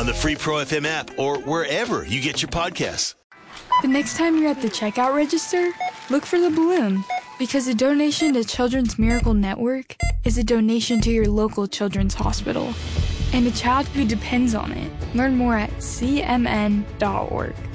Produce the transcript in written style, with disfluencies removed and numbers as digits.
on the free Pro FM app or wherever you get your podcasts. The next time you're at the checkout register, look for the balloon, because a donation to Children's Miracle Network is a donation to your local children's hospital and a child who depends on it. Learn more at cmn.org.